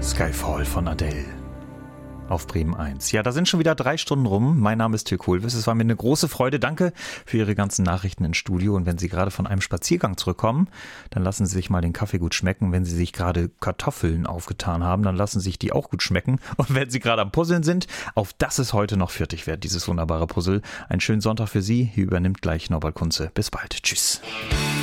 Skyfall von Adele auf Bremen 1. Ja, da sind schon wieder 3 Stunden rum. Mein Name ist Till Kohlwiss. Es war mir eine große Freude. Danke für Ihre ganzen Nachrichten ins Studio. Und wenn Sie gerade von einem Spaziergang zurückkommen, dann lassen Sie sich mal den Kaffee gut schmecken. Wenn Sie sich gerade Kartoffeln aufgetan haben, dann lassen sich die auch gut schmecken. Und wenn Sie gerade am Puzzeln sind, auf das es heute noch fertig wird, dieses wunderbare Puzzle. Einen schönen Sonntag für Sie. Hier übernimmt gleich Norbert Kunze. Bis bald. Tschüss.